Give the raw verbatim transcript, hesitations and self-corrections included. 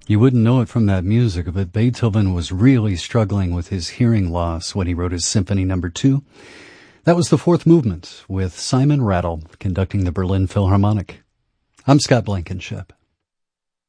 You wouldn't know it from that music, but Beethoven was really struggling with his hearing loss when he wrote his Symphony Number Two. That was the fourth movement, with Simon Rattle conducting the Berlin Philharmonic. I'm Scott Blankenship.